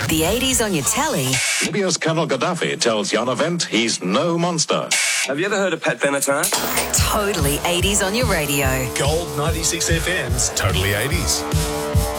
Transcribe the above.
The 80s on your telly. Libya's Colonel Gaddafi tells Jan Event he's no monster. Have you ever heard of Pat Benatar? Totally 80s on your radio. Gold 96 FM's Totally 80s.